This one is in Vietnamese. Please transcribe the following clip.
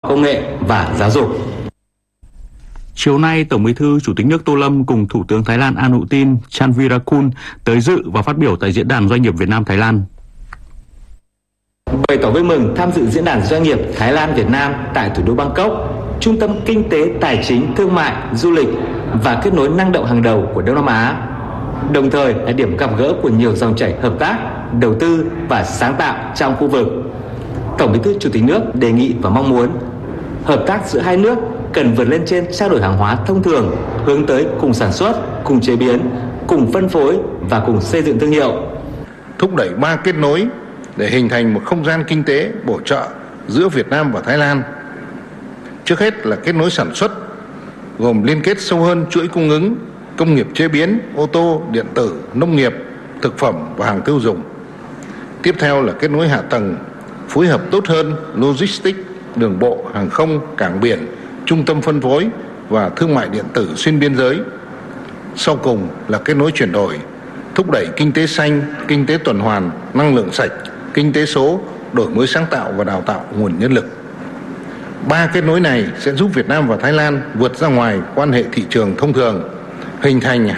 công nghệ và giáo dục. Chiều nay, Tổng Bí thư Chủ tịch nước Tô Lâm cùng Thủ tướng Thái Lan Anutin Chanvirakul tới dự và phát biểu tại Diễn đàn Doanh nghiệp Việt Nam Thái Lan. Bày tỏ vui mừng tham dự Diễn đàn Doanh nghiệp Thái Lan Việt Nam tại thủ đô Bangkok, trung tâm kinh tế, tài chính, thương mại, du lịch và kết nối năng động hàng đầu của Đông Nam Á, đồng thời là điểm gặp gỡ của nhiều dòng chảy hợp tác, đầu tư và sáng tạo trong khu vực. Tổng Bí thư Chủ tịch nước đề nghị và mong muốn hợp tác giữa hai nước cần vượt lên trên trao đổi hàng hóa thông thường, hướng tới cùng sản xuất, cùng chế biến, cùng phân phối và cùng xây dựng thương hiệu. Thúc đẩy 3 kết nối để hình thành một không gian kinh tế bổ trợ giữa Việt Nam và Thái Lan. Trước hết là kết nối sản xuất, gồm liên kết sâu hơn chuỗi cung ứng, công nghiệp chế biến, ô tô, điện tử, nông nghiệp, thực phẩm và hàng tiêu dùng. Tiếp theo là kết nối hạ tầng, phối hợp tốt hơn logistics, đường bộ, hàng không, cảng biển, trung tâm phân phối và thương mại điện tử xuyên biên giới. Sau cùng là kết nối chuyển đổi, thúc đẩy kinh tế xanh, kinh tế tuần hoàn, năng lượng sạch, kinh tế số, đổi mới sáng tạo và đào tạo nguồn nhân lực. 3 kết nối này sẽ giúp Việt Nam và Thái Lan vượt ra ngoài quan hệ thị trường thông thường, hình thành